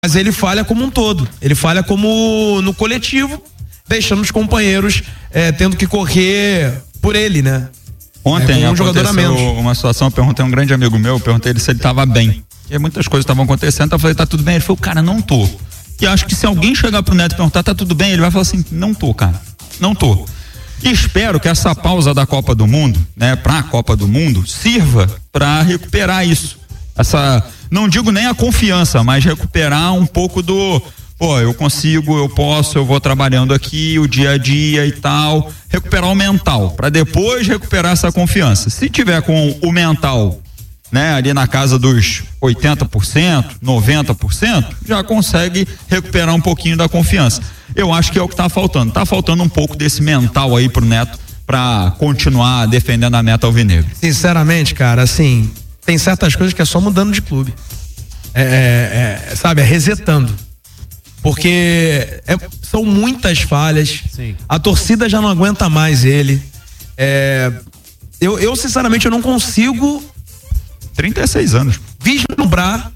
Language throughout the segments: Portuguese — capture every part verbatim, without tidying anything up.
Mas ele falha como um todo, ele falha como no coletivo, deixando os companheiros é, tendo que correr por ele, né? Ontem é, um jogador a menos. Uma situação, eu perguntei a um grande amigo meu, eu perguntei ele se ele estava bem. E muitas coisas estavam acontecendo, eu falei, tá tudo bem? Ele falou, cara, não tô. E acho que se alguém chegar pro Neto e perguntar, tá tudo bem? Ele vai falar assim, não tô, cara, não tô. E espero que essa pausa da Copa do Mundo, né, pra Copa do Mundo, sirva para recuperar isso. Essa, não digo nem a confiança, mas recuperar um pouco do, pô, eu consigo, eu posso, eu vou trabalhando aqui, o dia a dia e tal, recuperar o mental, para depois recuperar essa confiança. Se tiver com o mental, né, ali na casa dos oitenta por cento, noventa por cento, já consegue recuperar um pouquinho da confiança. Eu acho que é o que tá faltando. Tá faltando um pouco desse mental aí pro Neto para continuar defendendo a meta alvinegra. Sinceramente, cara, assim, tem certas coisas que é só mudando de clube. É, é, é, sabe, é resetando. Porque é, são muitas falhas. Sim. A torcida já não aguenta mais ele. É, eu, eu, sinceramente, eu não consigo trinta e seis anos. vislumbrar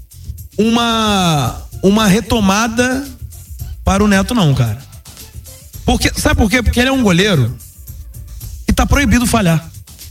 uma, uma retomada para o Neto, não, cara. Porque, sabe por quê? Porque ele é um goleiro que tá proibido falhar.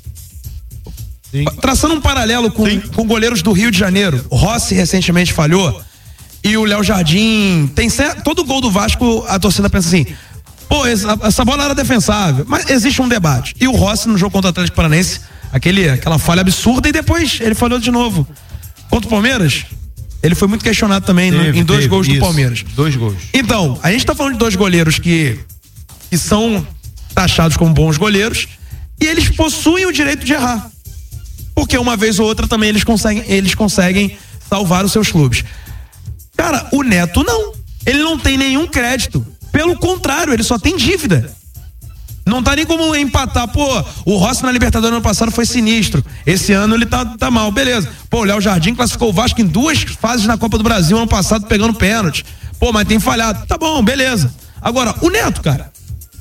Sim. Traçando um paralelo com, com goleiros do Rio de Janeiro, o Rossi recentemente falhou e o Léo Jardim tem certo, todo gol do Vasco a torcida pensa assim, pô, essa, essa bola era defensável, mas existe um debate. E o Rossi no jogo contra o Atlético Paranaense, aquele, aquela falha absurda, e depois ele falhou de novo. Contra o Palmeiras, ele foi muito questionado também teve, no, em dois teve, gols isso, do Palmeiras. Dois gols. Então, a gente tá falando de dois goleiros que, que são taxados como bons goleiros e eles possuem o direito de errar. Porque uma vez ou outra também eles conseguem, eles conseguem salvar os seus clubes. Cara, o Neto não. Ele não tem nenhum crédito. Pelo contrário, ele só tem dívida. Não tá nem como empatar. Pô, o Rossi na Libertadores ano passado foi sinistro. Esse ano ele tá, tá mal, beleza. Pô, o Léo Jardim classificou o Vasco em duas fases na Copa do Brasil ano passado pegando pênalti. Pô, mas tem falhado. Tá bom, beleza. Agora, o Neto, cara.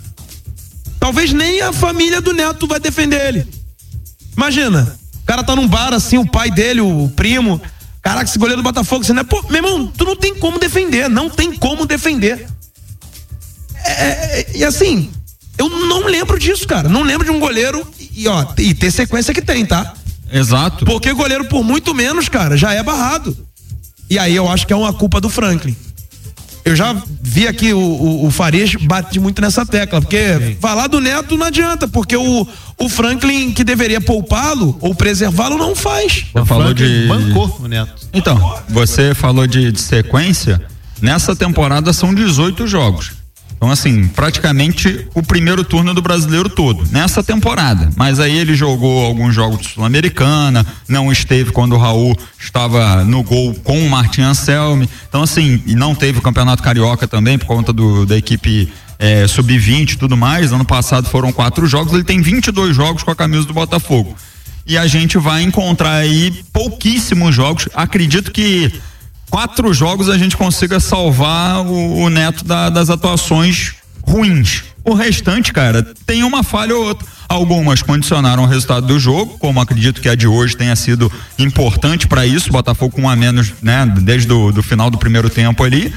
Talvez nem a família do Neto vai defender ele. Imagina. O cara tá num bar assim, o pai dele, o primo. Caraca, esse goleiro do Botafogo, você não é. Pô, meu irmão, tu não tem como defender. Não tem como defender. É, é, e assim. Eu não lembro disso, cara. Não lembro de um goleiro e, ó, e ter sequência que tem, tá? Exato. Porque goleiro por muito menos, cara, já é barrado. E aí eu acho que é uma culpa do Franklin. Eu já vi aqui o, o, o Farias bate muito nessa tecla, porque Sim. falar do Neto não adianta, porque o, o Franklin que deveria poupá-lo ou preservá-lo não faz. Você falou de... bancou o Neto. Então, você falou de, de sequência. Nessa temporada são dezoito jogos. Então, assim, praticamente o primeiro turno do brasileiro todo, nessa temporada. Mas aí ele jogou alguns jogos de Sul-Americana, não esteve quando o Raul estava no gol com o Martin Anselmi. Então, assim, e não teve o Campeonato Carioca também, por conta do, da equipe é, sub vinte e tudo mais. Ano passado foram quatro jogos, ele tem vinte e dois jogos com a camisa do Botafogo. E a gente vai encontrar aí pouquíssimos jogos. Acredito que quatro jogos a gente consiga salvar o, o Neto da, das atuações ruins. O restante, cara, tem uma falha ou outra. Algumas condicionaram o resultado do jogo, como acredito que a de hoje tenha sido importante para isso. Botafogo com um a menos, né, desde o do final do primeiro tempo ali.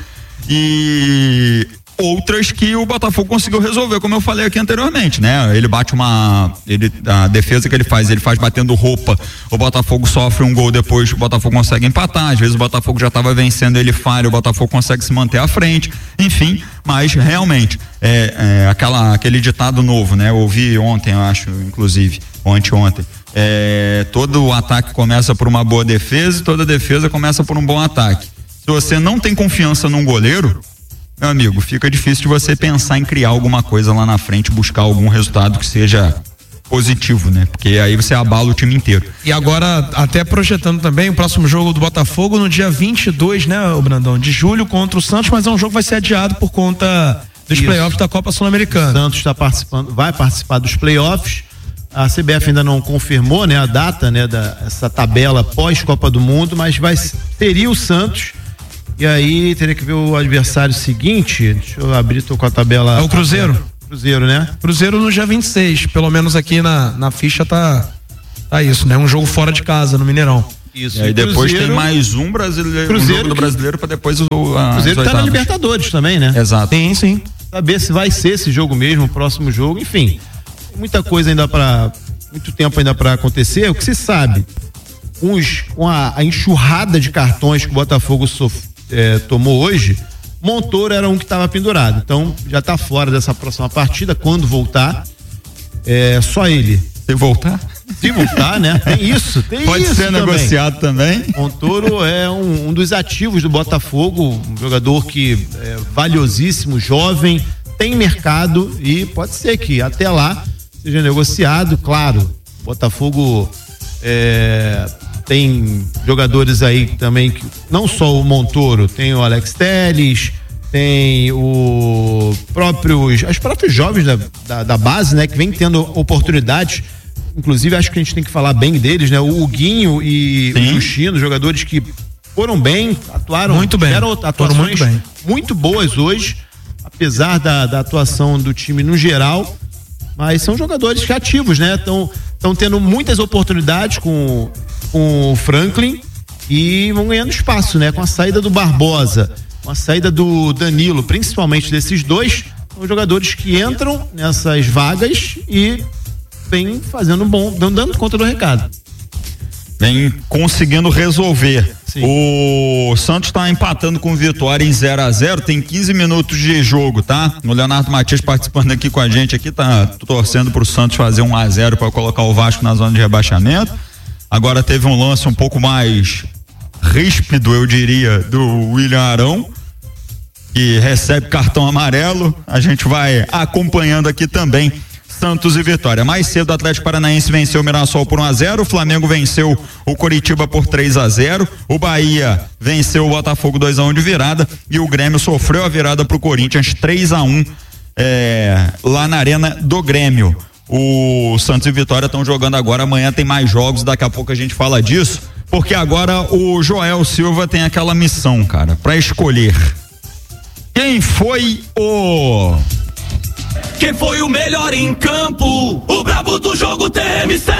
E outras que o Botafogo conseguiu resolver, como eu falei aqui anteriormente, né? Ele bate uma, ele, a defesa que ele faz, ele faz batendo roupa, o Botafogo sofre um gol, depois o Botafogo consegue empatar, às vezes o Botafogo já estava vencendo, ele falha, o Botafogo consegue se manter à frente, enfim, mas realmente é, é aquela, aquele ditado novo, né? Eu ouvi ontem, eu acho, inclusive, ou anteontem, é, todo o ataque começa por uma boa defesa e toda defesa começa por um bom ataque. Se você não tem confiança num goleiro, meu amigo, fica difícil de você pensar em criar alguma coisa lá na frente, buscar algum resultado que seja positivo, né? Porque aí você abala o time inteiro. E agora, até projetando também o próximo jogo do Botafogo no dia vinte e dois, né, o Brandão, de julho contra o Santos, mas é um jogo que vai ser adiado por conta dos Isso. playoffs da Copa Sul-Americana. O Santos está participando, vai participar dos playoffs. A C B F ainda não confirmou, né, a data, né, da essa tabela pós-Copa do Mundo, mas vai seria o Santos. E aí teria que ver o adversário seguinte. Deixa eu abrir, tô com a tabela. É o Cruzeiro? Cruzeiro, né? Cruzeiro no dia vinte e seis, pelo menos aqui na, na ficha tá, tá isso, né? Um jogo fora de casa, no Mineirão. Isso. E aí depois Cruzeiro, tem mais um brasileiro, Cruzeiro um jogo do brasileiro para depois o a, Cruzeiro tá na Libertadores também, né? Exato. Sim, sim. Saber se vai ser esse jogo mesmo, o próximo jogo, enfim. Muita coisa ainda para muito tempo ainda para acontecer. O que se sabe, uns, com a, a enxurrada de cartões que o Botafogo sof, é, tomou hoje, Montoro era um que estava pendurado. Então já está fora dessa próxima partida. Quando voltar, é só ele. Se voltar? Se voltar, né? Tem isso, tem Pode isso ser também. negociado também. Montoro é um, um dos ativos do Botafogo, um jogador que é valiosíssimo, jovem, tem mercado e pode ser que até lá seja negociado. Claro, Botafogo é, tem jogadores aí também, que, não só o Montoro, tem o Alex Telles, tem o próprios, os próprios jovens da, da, da base, né, que vem tendo oportunidades. Inclusive, acho que a gente tem que falar bem deles, né? O Huguinho e Sim. o Justino, jogadores que foram bem, atuaram muito bem, tiveram atuações muito, bem. muito boas hoje, apesar da, da atuação do time no geral, mas são jogadores que ativos, né? Estão estão tendo muitas oportunidades com, com o Franklin e vão ganhando espaço, né? Com a saída do Barbosa, com a saída do Danilo, principalmente desses dois, são jogadores que entram nessas vagas e vem fazendo um bom, dando conta do recado. Vem conseguindo resolver. Sim. O Santos está empatando com o Vitória em zero a zero, tem quinze minutos de jogo, tá? O Leonardo Matias participando aqui com a gente aqui, tá torcendo pro Santos fazer um a zero para colocar o Vasco na zona de rebaixamento. Agora teve um lance um pouco mais ríspido, eu diria, do William Arão, que recebe cartão amarelo. A gente vai acompanhando aqui também Santos e Vitória. Mais cedo o Atlético Paranaense venceu o Mirassol por um a zero, o Flamengo venceu o Coritiba por três a zero, o Bahia venceu o Botafogo dois a um de virada e o Grêmio sofreu a virada pro Corinthians três a um é, lá na Arena do Grêmio. O Santos e Vitória estão jogando agora, amanhã tem mais jogos, daqui a pouco a gente fala disso, porque agora o Joel Silva tem aquela missão, cara, pra escolher quem foi o Quem foi o melhor em campo? O brabo do jogo T M C.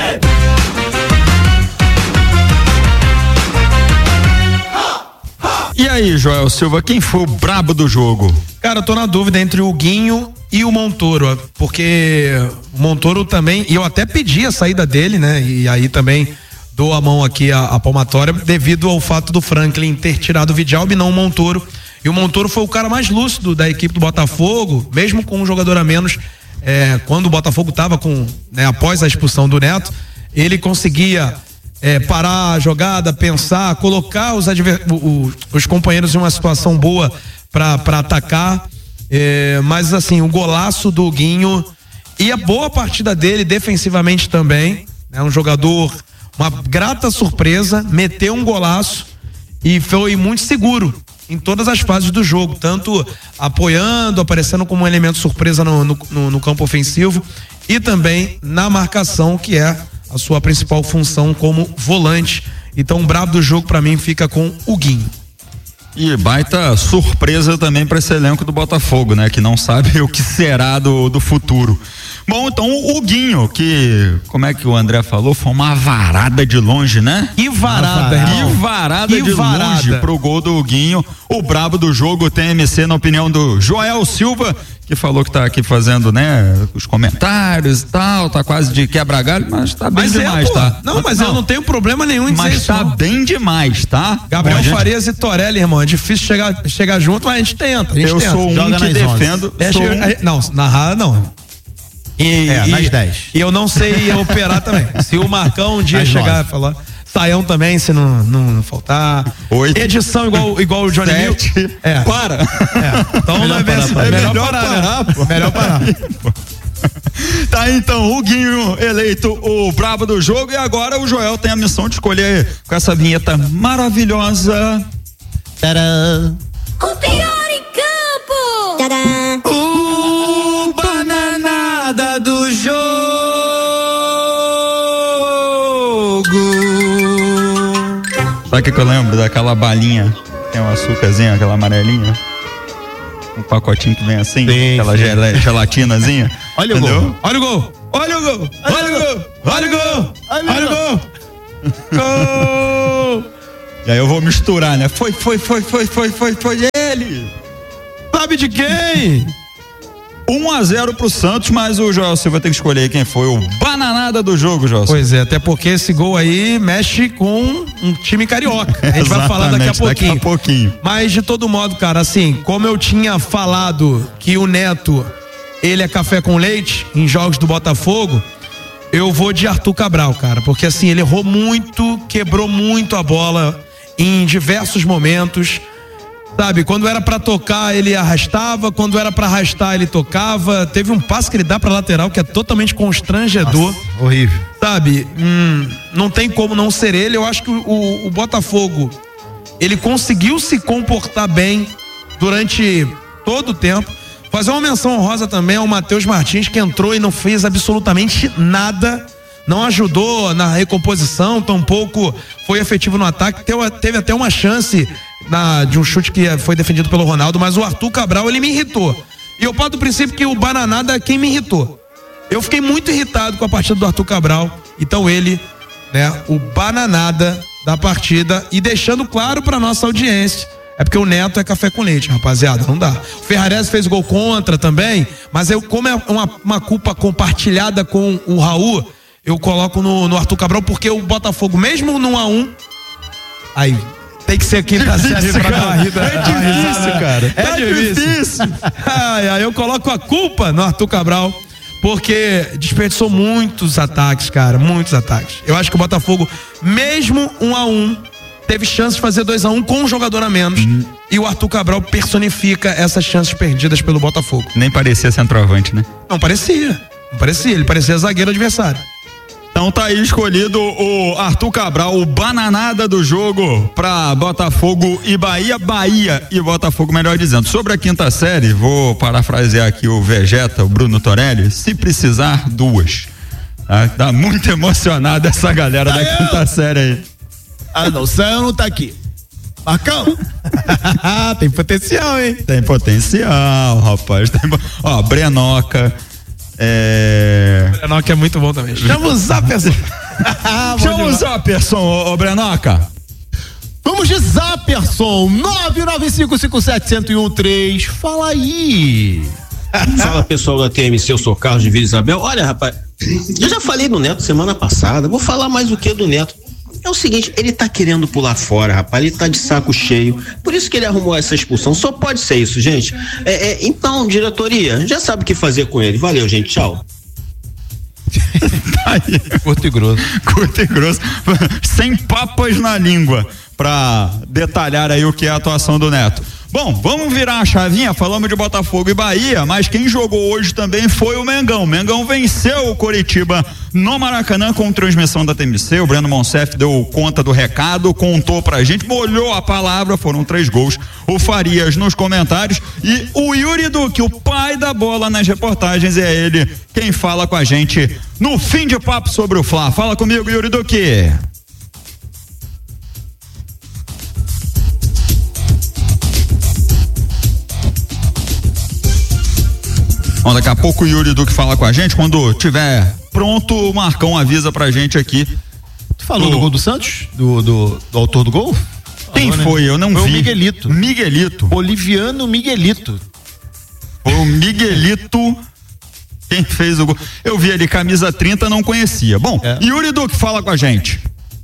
E aí, Joel Silva, quem foi o brabo do jogo? Cara, eu tô na dúvida entre o Guinho e o Montoro, porque o Montoro também, e eu até pedi a saída dele, né? E aí também dou a mão aqui a, a palmatória, devido ao fato do Franklin ter tirado o Vidalbi e não o Montoro. E o Montoro foi o cara mais lúcido da equipe do Botafogo, mesmo com um jogador a menos, é, quando o Botafogo tava com, né, após a expulsão do Neto, ele conseguia é, parar a jogada, pensar, colocar os, adver, o, os companheiros em uma situação boa para atacar, é, mas assim, o golaço do Guinho e a boa partida dele defensivamente também, é né, um jogador, uma grata surpresa, meteu um golaço e foi muito seguro em todas as fases do jogo, tanto apoiando, aparecendo como um elemento surpresa no, no, no campo ofensivo e também na marcação, que é a sua principal função como volante. Então o brabo do jogo para mim fica com o Guinho. E baita surpresa também para esse elenco do Botafogo, né? Que não sabe o que será do, do futuro. Bom, então o Guinho, que, como é que o André falou, foi uma varada de longe, né? Que varada, irmão. Que varada que de varada. longe pro gol do Guinho, o brabo do jogo T M C, na opinião do Joel Silva, que falou que tá aqui fazendo, né, os comentários e tal, tá quase de quebra-galho, mas tá bem mas demais, é, tá? Não, mas não, eu não tenho problema nenhum em mas dizer tá isso. Mas tá bem demais, tá? Gabriel Bom, gente... Farias e Torelli, irmão, é difícil chegar, chegar junto, mas a gente tenta. A gente eu tenta. sou um Joga que defendo. É, sou um... Não, narrar não. E, é, e, nas dez. E eu não sei operar também. Se o Marcão um dia chegar e falar, Saião também, se não, não faltar. Oito. Edição igual, igual o Johnny Sete. Mil. É. Para. É. Então melhor não é parar, assim. parar. É melhor, melhor parar, parar, né? pô. Melhor parar. Tá, então, o Guinho eleito o brabo do jogo e agora o Joel tem a missão de escolher com essa vinheta maravilhosa. Tcharam. O pior em campo. Tcharam. O bananada do jogo. Sabe o que, que eu lembro daquela balinha? Tem um açúcarzinho, aquela amarelinha. Um pacotinho que vem assim, sim, aquela sim. gelatinazinha. Olha o gol. Olha o gol. Olha o gol. Olha o gol. Olha o gol. Olha o gol. Gol. E aí eu vou misturar, né? Foi, foi, foi, foi, foi, foi, foi ele. Sabe de quem? um a zero pro Santos, mas o Joel Silva tem que escolher quem foi o bananada do jogo, Joel Silva. Pois é, até porque esse gol aí mexe com um time carioca. A gente vai falar daqui a pouquinho. Daqui a pouquinho. Mas de todo modo, cara, assim, como eu tinha falado que o Neto, ele é café com leite em jogos do Botafogo, eu vou de Arthur Cabral, cara, porque assim, ele errou muito, quebrou muito a bola em diversos momentos. Sabe, quando era pra tocar ele arrastava, quando era pra arrastar ele tocava. Teve um passe que ele dá pra lateral que é totalmente constrangedor. Nossa, horrível. Sabe, hum, não tem como não ser ele. Eu acho que o, o, o Botafogo, ele conseguiu se comportar bem durante todo o tempo. Fazer uma menção honrosa também ao Matheus Martins, que entrou e não fez absolutamente nada. Não ajudou na recomposição, tampouco foi efetivo no ataque. Teve, teve até uma chance na, de um chute que foi defendido pelo Ronaldo, mas o Arthur Cabral, ele me irritou. E eu parto do princípio que o Bananada é quem me irritou. Eu fiquei muito irritado com a partida do Arthur Cabral. Então ele, né, o Bananada da partida, e deixando claro pra nossa audiência, é porque o Neto é café com leite, rapaziada, não dá. O Ferrarese fez gol contra também, mas eu, como é uma, uma culpa compartilhada com o Raul, eu coloco no, no Arthur Cabral, porque o Botafogo, mesmo no um a um, aí tem que ser quinta série pra dar uma rida. É difícil, cara. É difícil. Ai, aí eu coloco a culpa no Arthur Cabral, porque desperdiçou muitos ataques, cara, muitos ataques. Eu acho que o Botafogo, mesmo um a um, teve chance de fazer dois a um com um jogador a menos. Uhum. E o Arthur Cabral personifica essas chances perdidas pelo Botafogo. Nem parecia centroavante, né? Não parecia. Não parecia. Ele parecia zagueiro adversário. Então tá aí escolhido o Arthur Cabral, o bananada do jogo pra Botafogo e Bahia, Bahia e Botafogo, melhor dizendo. Sobre a quinta série, vou parafrasear aqui o Vegeta, o Bruno Torelli, se precisar, duas. Tá, tá muito emocionado essa galera da quinta série aí. Ah, não, o Sam não tá aqui. Marcão. Tem potencial, hein? Tem potencial, rapaz. Tem... Ó, Brenoca. É... O Brenoca é muito bom também. Chama o Zaperson. Chama o Zaperson, ô, ô Brenoca. Vamos de Zaperson. nove nove cinco cinco sete zero um três. Fala aí. Fala, pessoal da T M C, eu sou Carlos de Vila Isabel. Olha, rapaz, eu já falei do Neto semana passada. Vou falar mais o que do Neto. É o seguinte, ele tá querendo pular fora, rapaz, ele tá de saco cheio, por isso que ele arrumou essa expulsão, só pode ser isso, gente. É, é, então, diretoria, já sabe o que fazer com ele. Valeu, gente, tchau. Tá aí. Curto e grosso. Curto e grosso, sem papas na língua, pra detalhar aí o que é a atuação do Neto. Bom, vamos virar a chavinha, falamos de Botafogo e Bahia, mas quem jogou hoje também foi o Mengão. O Mengão venceu o Coritiba no Maracanã com transmissão da T M C. O Breno Monsef deu conta do recado, contou pra gente, molhou a palavra, foram três gols. O Farias nos comentários e o Yuri Duque, o pai da bola nas reportagens, é ele quem fala com a gente no fim de papo sobre o Fla. Fala comigo, Yuri Duque. Bom, daqui a pouco o Yuri Duque fala com a gente. Quando tiver pronto, o Marcão avisa pra gente aqui. Tu falou do, do gol do Santos? Do, do, do autor do gol? Quem falou, foi? Né? Eu não foi vi. O Miguelito. Miguelito. Boliviano Miguelito. Foi o Miguelito quem fez o gol. Eu vi ali camisa trinta, não conhecia. Bom, é. Yuri Duque fala com a gente.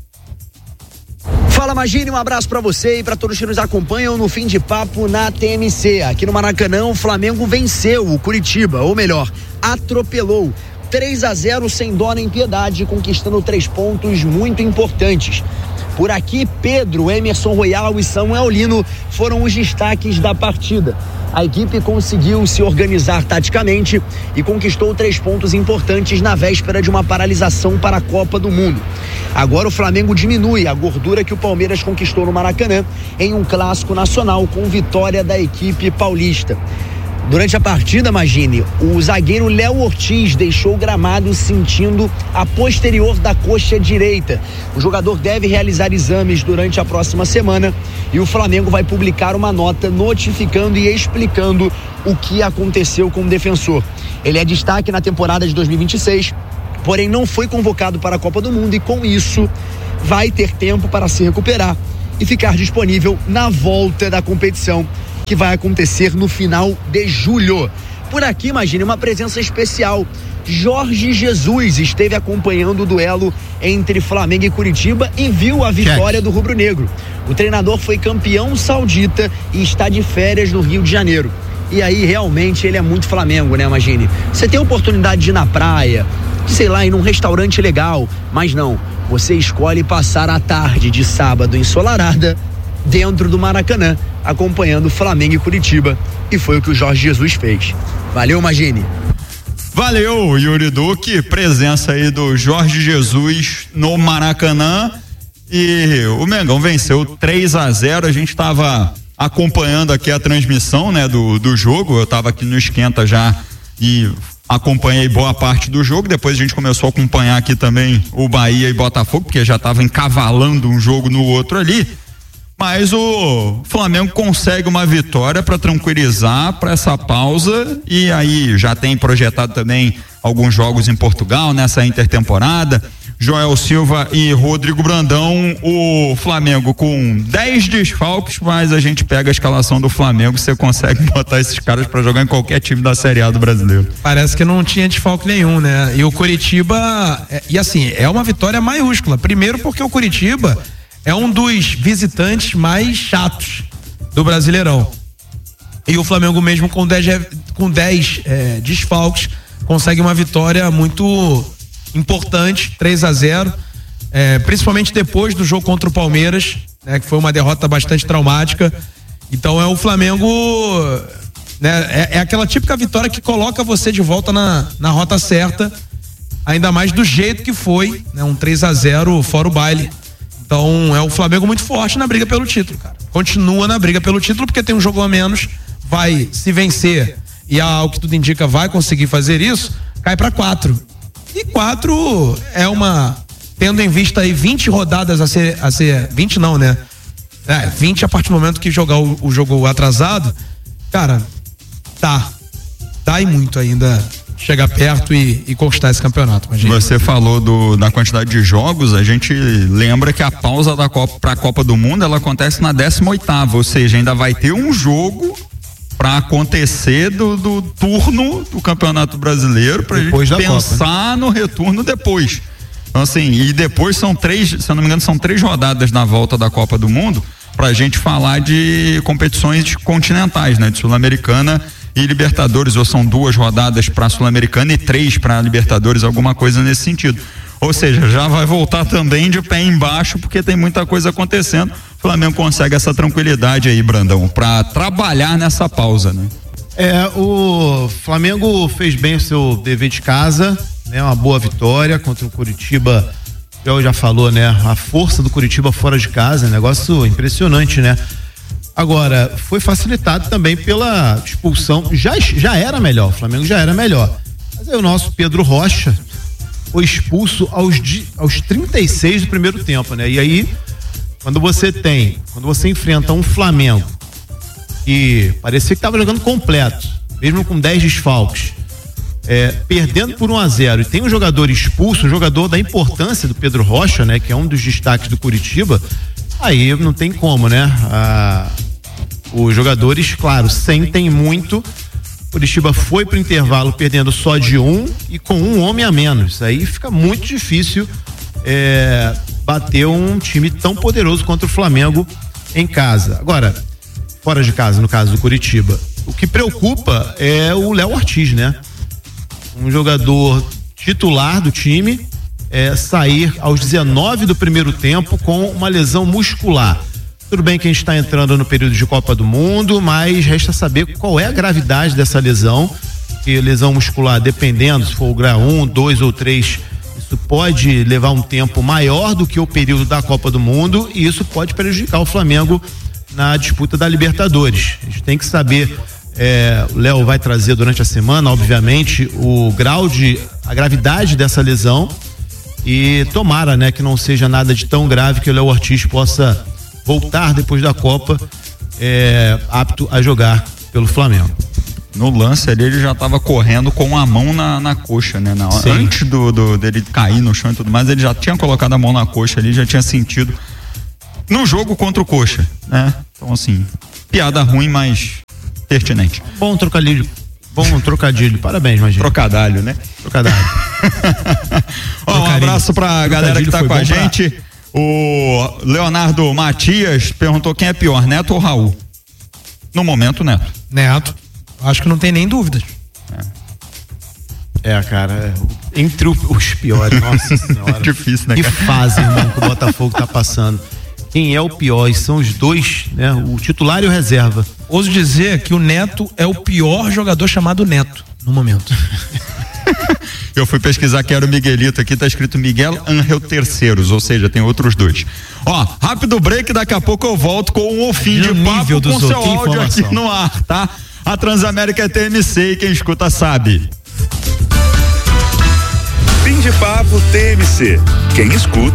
Fala, Magine, um abraço pra você e pra todos que nos acompanham no Fim de Papo na T M C. Aqui no Maracanã, o Flamengo venceu o Curitiba, ou melhor, atropelou três a zero sem dó nem piedade, conquistando três pontos muito importantes. Por aqui, Pedro, Emerson Royal e Samuel Lino foram os destaques da partida. A equipe conseguiu se organizar taticamente e conquistou três pontos importantes na véspera de uma paralisação para a Copa do Mundo. Agora o Flamengo diminui a gordura que o Palmeiras conquistou no Maracanã em um clássico nacional com vitória da equipe paulista. Durante a partida, imagine, o zagueiro Léo Ortiz deixou o gramado sentindo a posterior da coxa direita. O jogador deve realizar exames durante a próxima semana e o Flamengo vai publicar uma nota notificando e explicando o que aconteceu com o defensor. Ele é destaque na temporada de dois mil e vinte e seis, porém não foi convocado para a Copa do Mundo e com isso vai ter tempo para se recuperar e ficar disponível na volta da competição, que vai acontecer no final de julho. Por aqui, imagine uma presença especial. Jorge Jesus esteve acompanhando o duelo entre Flamengo e Curitiba e viu a vitória do rubro-negro. O treinador foi campeão saudita e está de férias no Rio de Janeiro. E aí, realmente, ele é muito Flamengo, né, imagine? Você tem a oportunidade de ir na praia, de, sei lá, ir num restaurante legal, mas não. Você escolhe passar a tarde de sábado ensolarada dentro do Maracanã, acompanhando Flamengo e Curitiba. E foi o que o Jorge Jesus fez. Valeu, Magine. Valeu, Yuri Duque, presença aí do Jorge Jesus no Maracanã. E o Mengão venceu três a zero. A gente estava acompanhando aqui a transmissão, né, do, do jogo. Eu estava aqui no Esquenta já e acompanhei boa parte do jogo. Depois a gente começou a acompanhar aqui também o Bahia e Botafogo, porque já estava encavalando um jogo no outro ali. Mas o Flamengo consegue uma vitória para tranquilizar para essa pausa, e aí já tem projetado também alguns jogos em Portugal nessa intertemporada. Joel Silva e Rodrigo Brandão, o Flamengo com dez desfalques, mas a gente pega a escalação do Flamengo, você consegue botar esses caras para jogar em qualquer time da Série A do brasileiro. Parece que não tinha desfalque nenhum, né? E o Curitiba, é, e assim, é uma vitória maiúscula. Primeiro porque o Curitiba é um dos visitantes mais chatos do Brasileirão. E o Flamengo mesmo com dez, com dez é, desfalques consegue uma vitória muito importante, três a zero, é, principalmente depois do jogo contra o Palmeiras, né, que foi uma derrota bastante traumática. Então é o Flamengo, né, é, é aquela típica vitória que coloca você de volta na, na rota certa, ainda mais do jeito que foi, né, um três a zero fora o baile. Então é o Flamengo muito forte na briga pelo título, cara. Continua na briga pelo título porque tem um jogo a menos, vai se vencer e ao que tudo indica vai conseguir fazer isso, cai pra quatro. E quatro é uma, tendo em vista aí vinte rodadas a ser, a ser vinte não, né? É, vinte a partir do momento que jogar o, o jogo atrasado, cara, tá, tá e muito ainda chegar perto e, e conquistar esse campeonato. Mas, gente, você falou do, da quantidade de jogos, a gente lembra que a pausa da Copa para a Copa do Mundo, ela acontece na décima oitava, ou seja, ainda vai ter um jogo para acontecer do, do turno do Campeonato Brasileiro, pra depois gente pensar Copa, né? No retorno depois. Então assim, e depois são três, se eu não me engano, são três rodadas na volta da Copa do Mundo pra gente falar de competições continentais, né? De Sul-Americana e Libertadores, ou são duas rodadas para Sul-Americana e três para Libertadores, alguma coisa nesse sentido. Ou seja, já vai voltar também de pé embaixo, porque tem muita coisa acontecendo. O Flamengo consegue essa tranquilidade aí, Brandão, para trabalhar nessa pausa, né? É, o Flamengo fez bem o seu dever de casa, né? Uma boa vitória contra o Curitiba. Eu já falou, né? A força do Curitiba fora de casa, negócio impressionante, né? Agora, foi facilitado também pela expulsão. Já, já era melhor, o Flamengo já era melhor. Mas aí o nosso Pedro Rocha foi expulso aos, aos trinta e seis do primeiro tempo, né? E aí, quando você tem, quando você enfrenta um Flamengo que parecia que estava jogando completo, mesmo com dez desfalques, é, perdendo por um a zero, e tem um jogador expulso, um jogador da importância do Pedro Rocha, né? Que é um dos destaques do Curitiba, aí não tem como, né? Ah, os jogadores, claro, sentem muito. Curitiba foi pro intervalo perdendo só de um e com um homem a menos. Aí fica muito difícil é, bater um time tão poderoso contra o Flamengo em casa. Agora, fora de casa, no caso do Curitiba, o que preocupa é o Léo Ortiz, né? Um jogador titular do time, é, sair aos dezenove do primeiro tempo com uma lesão muscular. Tudo bem que a gente está entrando no período de Copa do Mundo, mas resta saber qual é a gravidade dessa lesão, que lesão muscular, dependendo se for o grau um, dois ou três, isso pode levar um tempo maior do que o período da Copa do Mundo, e isso pode prejudicar o Flamengo na disputa da Libertadores. A gente tem que saber, é, o Léo vai trazer durante a semana, obviamente, o grau de, a gravidade dessa lesão, e tomara, né, que não seja nada de tão grave, que o Léo Ortiz possa voltar depois da Copa é, apto a jogar pelo Flamengo. No lance ali ele já estava correndo com a mão na, na coxa, né? Na, antes do, do, dele cair no chão e tudo mais, ele já tinha colocado a mão na coxa ali, já tinha sentido. no jogo contra o Coxa, né? Então, assim, piada ruim, mas pertinente. Bom trocadilho. Bom trocadilho. Parabéns, Magino. Trocadalho, né? Trocadilho. Ó, um abraço pra galera que tá com a gente. Pra... O Leonardo Matias perguntou quem é pior, Neto ou Raul? No momento, Neto. Neto. Acho que não tem nem dúvidas. É, cara, entre os piores, nossa senhora. Difícil, né, que cara? Que fase, irmão, que o Botafogo tá passando. Quem é o pior? E são os dois, né? O titular e o reserva. Ouso dizer que o Neto é o pior jogador chamado Neto, no momento. Eu fui pesquisar que era o Miguelito, aqui tá escrito Miguel Ángel Terceiros, ou seja, tem outros dois. Ó, rápido break, daqui a pouco eu volto com um fim de papo com seu áudio aqui no ar, tá? A Transamérica é T M C e quem escuta sabe. Fim de papo T M C. Quem escuta